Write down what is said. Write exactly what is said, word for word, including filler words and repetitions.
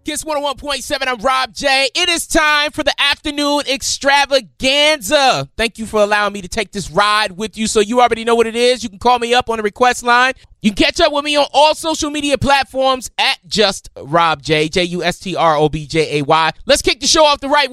Kiss one oh one point seven, I'm Rob J. It is time for the afternoon extravaganza. Thank you for allowing me to take this ride with you. So you already know what it is. You can call me up on the request line. You can catch up with me on all social media platforms at Just Rob J, J U S T R O B J A Y. Let's kick the show off the right way.